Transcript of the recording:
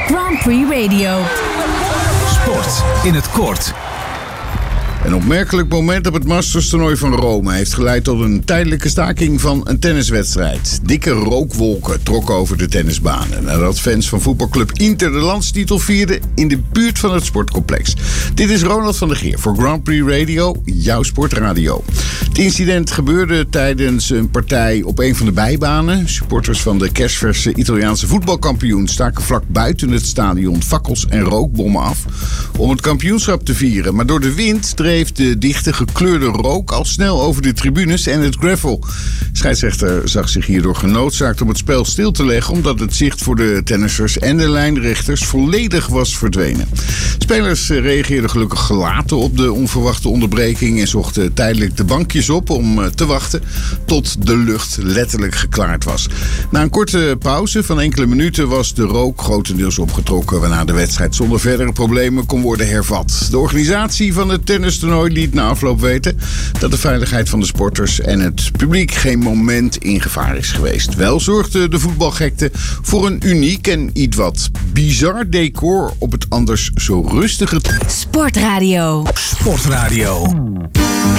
Grand Prix Radio. Sport in het kort. Een opmerkelijk moment op het Masters-toernooi van Rome heeft geleid tot een tijdelijke staking van een tenniswedstrijd. Dikke rookwolken trokken over de tennisbanen nadat fans van voetbalclub Inter de landstitel vierden in de buurt van het sportcomplex. Dit is Ronald van der Geer voor Grand Prix Radio, jouw sportradio. Het incident gebeurde tijdens een partij op een van de bijbanen. Supporters van de kersverse Italiaanse voetbalkampioen staken vlak buiten het stadion fakkels en rookbommen af om het kampioenschap te vieren. Maar door de wind dreef de dichte gekleurde rook al snel over de tribunes en het gravel. Scheidsrechter zag zich hierdoor genoodzaakt om het spel stil te leggen, omdat het zicht voor de tennissers en de lijnrechters volledig was verdwenen. Spelers reageerden gelukkig gelaten op de onverwachte onderbreking en zochten tijdelijk de bankjes op om te wachten tot de lucht letterlijk geklaard was. Na een korte pauze van enkele minuten was de rook grotendeels opgetrokken, waarna de wedstrijd zonder verdere problemen kon worden hervat. De organisatie van het tennistoernooi liet na afloop weten dat de veiligheid van de sporters en het publiek geen moment in gevaar is geweest. Wel zorgde de voetbalgekte voor een uniek en iets wat bizar decor op het anders zo rustige Sportradio. Sportradio.